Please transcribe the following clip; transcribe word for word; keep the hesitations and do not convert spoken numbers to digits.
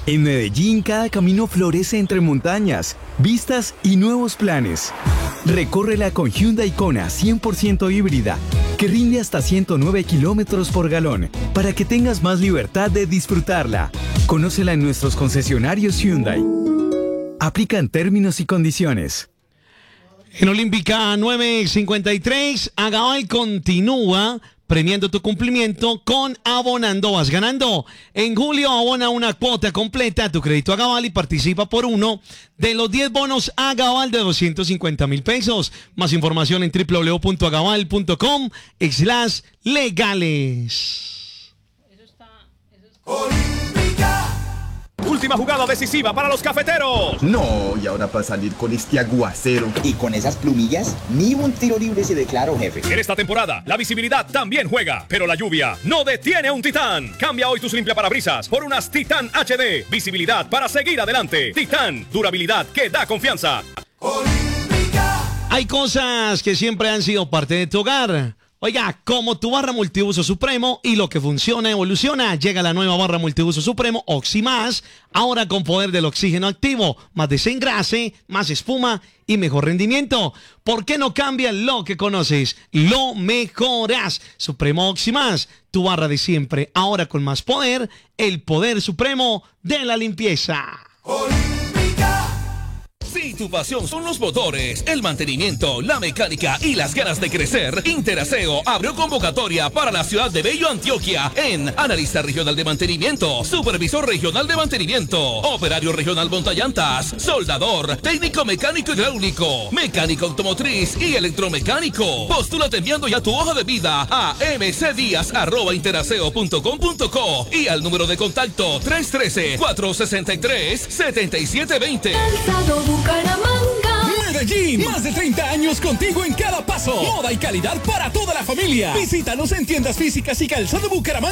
En Medellín, cada camino florece entre montañas, vistas y nuevos planes. Recórrela con Hyundai Kona cien por ciento híbrida, que rinde hasta ciento nueve kilómetros por galón, para que tengas más libertad de disfrutarla. Conócela en nuestros concesionarios Hyundai. Aplican términos y condiciones. En Olímpica nueve cincuenta y tres, Agabal continúa premiando tu cumplimiento con Abonando Vas Ganando. En julio abona una cuota completa a tu crédito Agabal y participa por uno de los diez bonos Agabal de doscientos cincuenta mil pesos. Más información en w w w punto agabal punto com slash legales. Eso está, eso está... Última jugada decisiva para los cafeteros. No, y ahora para salir con este aguacero. Y con esas plumillas, ni un tiro libre se declaró, jefe. En esta temporada, la visibilidad también juega, pero la lluvia no detiene a un Titán. Cambia hoy tus limpiaparabrisas por unas Titán H D. Visibilidad para seguir adelante. Titán, durabilidad que da confianza. Hay cosas que siempre han sido parte de tu hogar. Oiga, como tu barra multiuso Supremo y lo que funciona evoluciona, llega la nueva barra multiuso Supremo Oximás, ahora con poder del oxígeno activo, más desengrase, más espuma y mejor rendimiento. ¿Por qué no cambias lo que conoces? Lo mejoras. Supremo Oximás, tu barra de siempre, ahora con más poder, el poder supremo de la limpieza. Si tu pasión son los motores, el mantenimiento, la mecánica y las ganas de crecer, Interaseo abrió convocatoria para la ciudad de Bello, Antioquia, en analista regional de mantenimiento, supervisor regional de mantenimiento, operario regional montallantas, soldador, técnico mecánico hidráulico, mecánico automotriz y electromecánico. Postúlate enviando ya tu hoja de vida a mcdias arroba interaseo punto com punto co y al número de contacto tres uno tres, cuatro seis tres, siete siete dos cero. Bucaramanga. Medellín, más de treinta años contigo en cada paso. Moda y calidad para toda la familia. Visítanos en tiendas físicas y Calzado Bucaramanga.